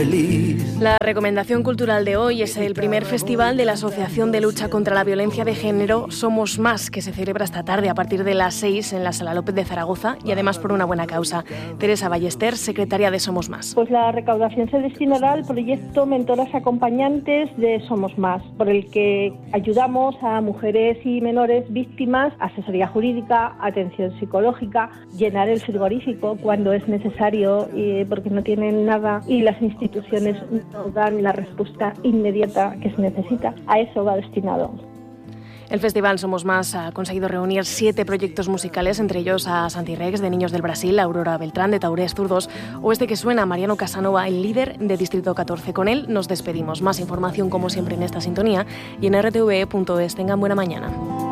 La recomendación cultural de hoy es el primer festival de la Asociación de Lucha contra la Violencia de Género Somos Más, que se celebra esta tarde a partir de las 6 en la Sala López de Zaragoza y además por una buena causa. Teresa Ballester, secretaria de Somos Más. Pues la recaudación se destinará al proyecto Mentoras Acompañantes de Somos Más, por el que ayudamos a mujeres y menores víctimas, asesoría jurídica, atención psicológica, llenar el frigorífico cuando es necesario porque no tienen nada y las instituciones no dan la respuesta inmediata que se necesita. A eso va destinado. El Festival Somos Más ha conseguido reunir 7 proyectos musicales, entre ellos a Santi Rex, de Niños del Brasil, Aurora Beltrán, de Taurés Zurdos, o este que suena, Mariano Casanova, el líder de Distrito 14. Con él nos despedimos. Más información, como siempre, en esta sintonía y en rtve.es. Tengan buena mañana.